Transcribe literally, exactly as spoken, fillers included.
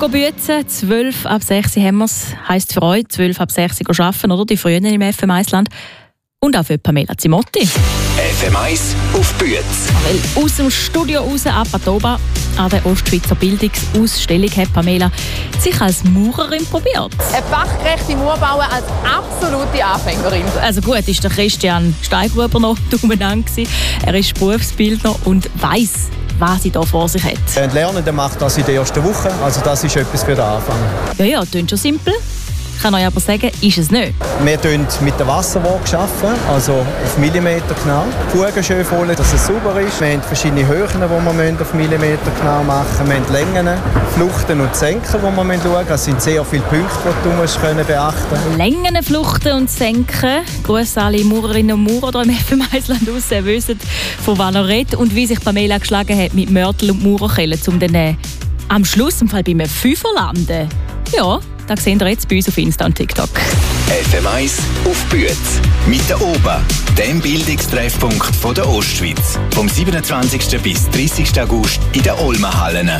Bützen, zwölf ab sechs haben wir es. Heisst für euch, zwölf ab sechs arbeiten, oder? Die Frühen im F M eins Land. Und auch für Pamela Zimotti. F M eins auf Büetz. Weil aus dem Studio raus ab Atoba an der Ostschweizer Bildungsausstellung hat Pamela sich als Maurerin probiert. Eine fachgerechte Mauer bauen als absolute Anfängerin. Also gut, ist der Christian Steigruber noch umeinander gewesen. Er ist Berufsbildner und weiss, was sie hier vor sich hat. Ein Lernender macht das in der ersten Woche, also das ist etwas für den Anfang. Ja, ja, klingt schon simpel. Ich kann euch aber sagen, ist es nicht. Wir arbeiten mit der Wasserwaage, also auf Millimeter genau. Die Fugen schön voll, dass es sauber ist. Wir haben verschiedene Höhen, die wir auf Millimeter genau machen müssen. Wir haben Längen, Fluchten und Senken, die wir schauen müssen. Das sind sehr viele Punkte, die du musst beachten musst. Längen, Fluchten und Senken. Grüß alle Maurerinnen und Maurer hier im F M eins Land raus. Ihr wisst, von was er redet und wie sich Pamela geschlagen hat mit Mörtel und Maurerkellen, um dann äh, am Schluss im Fall bei einem Fünfer landen. Ja, das seht ihr jetzt bei uns auf Insta und TikTok. F M eins auf Büetz. Mit der OBA, dem Bildungstreffpunkt von der Ostschweiz. Vom siebenundzwanzigsten bis dreißigsten August in den Olmenhallen.